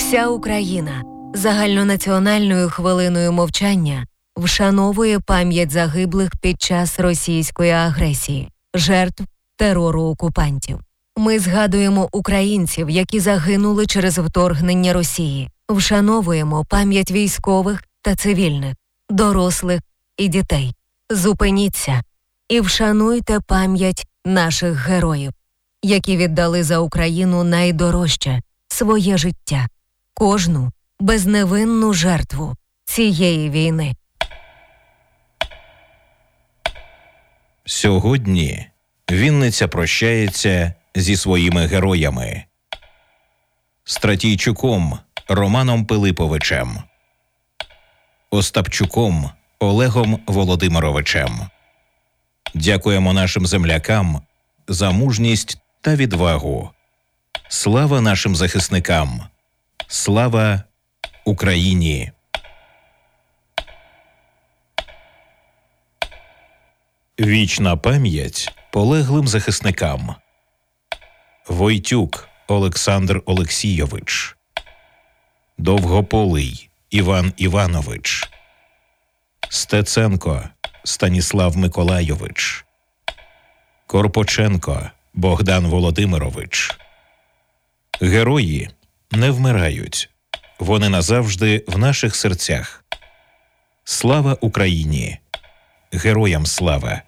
Вся Україна загальнонаціональною хвилиною мовчання вшановує пам'ять загиблих під час російської агресії, жертв терору окупантів. Ми згадуємо українців, які загинули через вторгнення Росії. Вшановуємо пам'ять військових та цивільних, дорослих і дітей. Зупиніться і вшануйте пам'ять наших героїв, які віддали за Україну найдорожче – своє життя, кожну безневинну жертву цієї війни. Сьогодні Вінниця прощається зі своїми героями. Стратійчуком Романом Пилиповичем, Остапчуком Олегом Володимировичем. Дякуємо нашим землякам за мужність та відвагу. Слава нашим захисникам! Слава Україні! Вічна пам'ять полеглим захисникам. Войтюк Олександр Олексійович, Довгополий Іван Іванович, Стеценко Станіслав Миколайович, Корпоченко Богдан Володимирович. Герої не вмирають. Вони назавжди в наших серцях. Слава Україні! Героям слава!